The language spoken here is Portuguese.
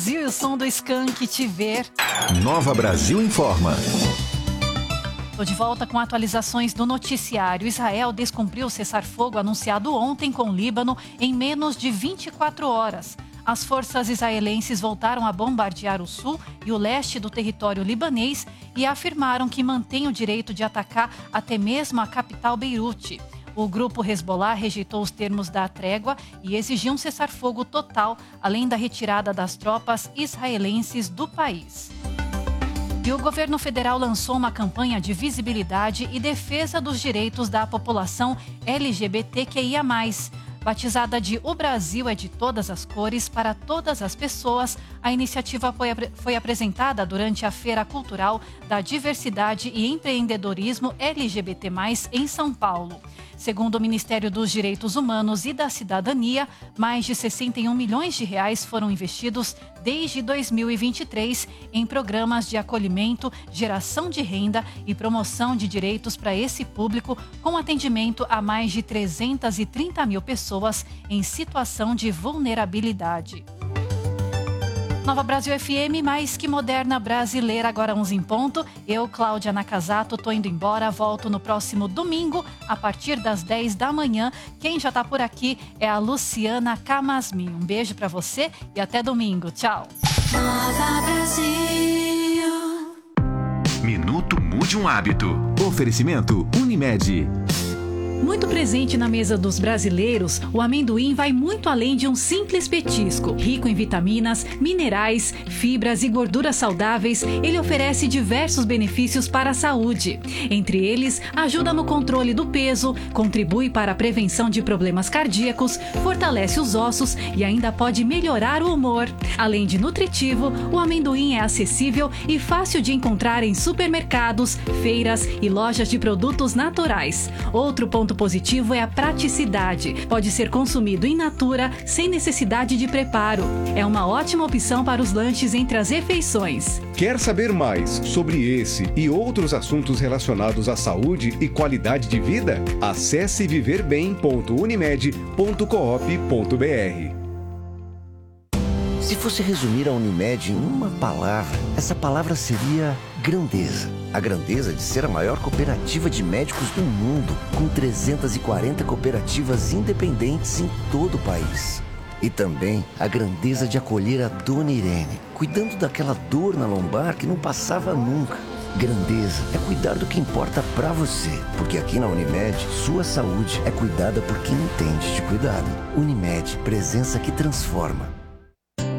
Brasil e o som do Skank Te Ver. Nova Brasil Informa. Estou de volta com atualizações do noticiário. Israel descumpriu o cessar-fogo anunciado ontem com o Líbano em menos de 24 horas. As forças israelenses voltaram a bombardear o sul e o leste do território libanês e afirmaram que mantêm o direito de atacar até mesmo a capital Beirute. O grupo Hezbollah rejeitou os termos da trégua e exigiu um cessar-fogo total, além da retirada das tropas israelenses do país. E o governo federal lançou uma campanha de visibilidade e defesa dos direitos da população LGBTQIA+. Batizada de O Brasil é de todas as cores, para todas as pessoas, a iniciativa foi apresentada durante a Feira Cultural da Diversidade e Empreendedorismo LGBT+, em São Paulo. Segundo o Ministério dos Direitos Humanos e da Cidadania, mais de 61 milhões de reais foram investidos desde 2023 em programas de acolhimento, geração de renda e promoção de direitos para esse público, com atendimento a mais de 330 mil pessoas em situação de vulnerabilidade. Nova Brasil FM, mais que moderna brasileira, agora 11 em ponto. Eu, Cláudia Nakazato, tô indo embora, volto no próximo domingo, a partir das 10 da manhã. Quem já tá por aqui é a Luciana Camasmi. Um beijo pra você e até domingo. Tchau. Nova Brasil. Minuto Mude um Hábito. Oferecimento Unimed. Muito presente na mesa dos brasileiros, o amendoim vai muito além de um simples petisco. Rico em vitaminas, minerais, fibras e gorduras saudáveis, ele oferece diversos benefícios para a saúde. Entre eles, ajuda no controle do peso, contribui para a prevenção de problemas cardíacos, fortalece os ossos e ainda pode melhorar o humor. Além de nutritivo, o amendoim é acessível e fácil de encontrar em supermercados, feiras e lojas de produtos naturais. Outro ponto positivo é a praticidade. Pode ser consumido in natura, sem necessidade de preparo. É uma ótima opção para os lanches entre as refeições. Quer saber mais sobre esse e outros assuntos relacionados à saúde e qualidade de vida? Acesse viverbem.unimed.coop.br. Se fosse resumir a Unimed em uma palavra, essa palavra seria grandeza. A grandeza de ser a maior cooperativa de médicos do mundo, com 340 cooperativas independentes em todo o país. E também a grandeza de acolher a Dona Irene, cuidando daquela dor na lombar que não passava nunca. Grandeza é cuidar do que importa pra você, porque aqui na Unimed, sua saúde é cuidada por quem entende de cuidado. Unimed, presença que transforma.